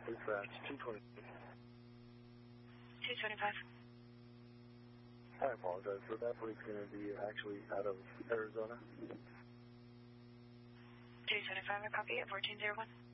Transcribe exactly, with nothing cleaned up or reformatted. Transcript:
Dispatch, two twenty. two twenty-five. I apologize for that. Police going to be actually out of Arizona. two twenty-five, I copy at fourteen zero one.